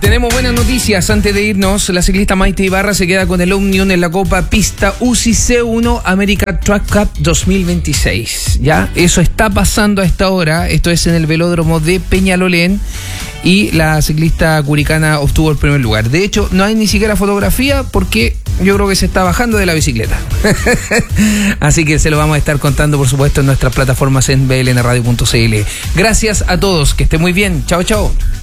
Tenemos buenas noticias antes de irnos. La ciclista Maite Ibarra se queda con el Omnium en la Copa Pista UCI C1 America Track Cup 2026. Ya, eso está pasando a esta hora. Esto es en el velódromo de Peñalolén. Y la ciclista curicana obtuvo el primer lugar. De hecho, no hay ni siquiera fotografía porque yo creo que se está bajando de la bicicleta. Así que se lo vamos a estar contando, por supuesto, en nuestras plataformas en blnradio.cl. Gracias a todos, que estén muy bien. Chao, chao.